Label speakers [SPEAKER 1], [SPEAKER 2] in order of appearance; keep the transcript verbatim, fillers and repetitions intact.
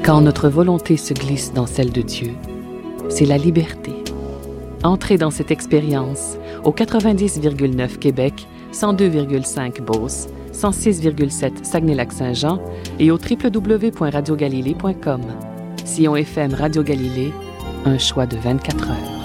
[SPEAKER 1] Quand notre volonté se glisse dans celle de Dieu, c'est la liberté. Entrez dans cette expérience au quatre-vingt-dix virgule neuf Québec, cent deux virgule cinq Beauce, cent six virgule sept Saguenay-Lac-Saint-Jean et au w w w point radio galilée point com. Sion F M Radio Galilée, un choix de vingt-quatre heures.